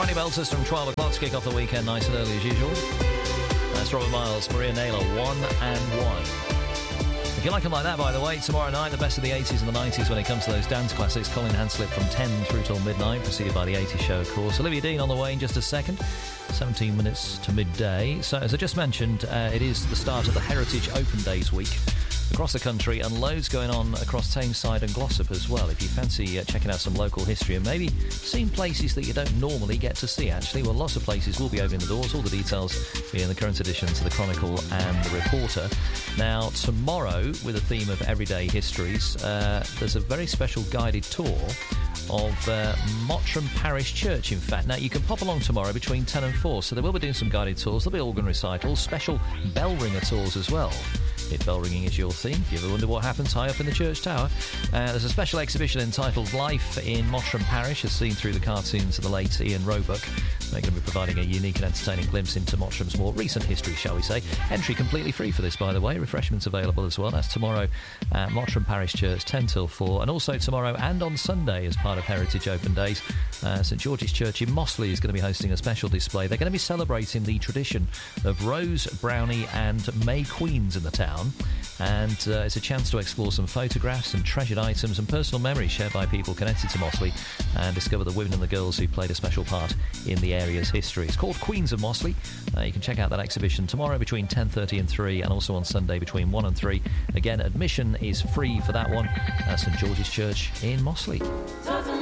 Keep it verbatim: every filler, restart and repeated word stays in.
Friday belters from twelve o'clock to kick off the weekend nice and early as usual. That's Robert Miles, Maria Naylor, One and One. If you like them like that, by the way, tomorrow night, the best of the eighties and the nineties when it comes to those dance classics. Colin Hanslip from ten through till midnight, preceded by the eighties show, of course. Olivia Dean on the way in just a second. seventeen minutes to midday. So, as I just mentioned, uh, it is the start of the Heritage Open Days week across the country, and loads going on across Tameside and Glossop as well. If you fancy uh, checking out some local history and maybe seeing places that you don't normally get to see, actually, well, lots of places will be opening the doors. All the details be in the current editions of the Chronicle and the Reporter. Now, tomorrow, with a theme of everyday histories, uh, there's a very special guided tour of uh, Mottram Parish Church, in fact. Now, you can pop along tomorrow between ten and four, so they will be doing some guided tours. There'll be organ recitals, special bell ringer tours as well. If bell ringing is your theme, if you ever wonder what happens high up in the church tower, uh, there's a special exhibition entitled Life in Mottram Parish, as seen through the cartoons of the late Ian Roebuck. They're going to be providing a unique and entertaining glimpse into Mottram's more recent history, shall we say. Entry completely free for this, by the way. Refreshments available as well. That's tomorrow at Mottram Parish Church, ten till four. And also tomorrow and on Sunday, as part of Heritage Open Days, uh, St George's Church in Mossley is going to be hosting a special display. They're going to be celebrating the tradition of Rose, Brownie and May Queens in the town. And uh, it's a chance to explore some photographs and treasured items and personal memories shared by people connected to Mossley, and discover the women and the girls who played a special part in the area's history. It's called Queens of Mossley. Uh, you can check out that exhibition tomorrow between ten thirty and three, and also on Sunday between one and three. Again, admission is free for that one at St George's Church in Mossley.